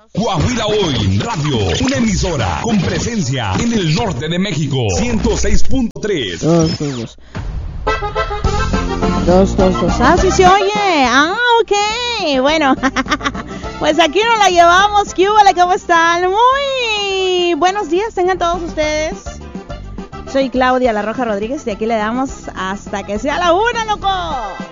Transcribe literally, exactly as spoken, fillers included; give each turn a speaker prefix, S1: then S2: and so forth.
S1: Coahuila Hoy Radio, una emisora con presencia en el norte de México. ciento seis punto tres.
S2: Dos, dos, dos. Dos, dos, dos. Ah, sí se oye. Ah, ok. Bueno, pues aquí nos la llevamos. ¿Qué hubo? ¿Cómo están? Muy buenos días tengan todos ustedes. Soy Claudia La Roja Rodríguez y aquí le damos hasta que sea la una, loco.